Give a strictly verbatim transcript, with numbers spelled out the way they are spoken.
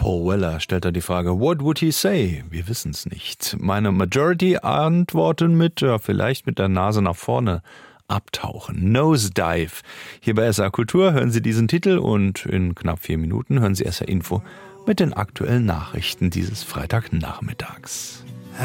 Paul Weller stellt da die Frage, what would he say? Wir wissen es nicht. Meine Majority antworten mit, ja, vielleicht mit der Nase nach vorne abtauchen. Nosedive. Hier bei S R Kultur hören Sie diesen Titel und in knapp vier Minuten hören Sie S R Info mit den aktuellen Nachrichten dieses Freitagnachmittags.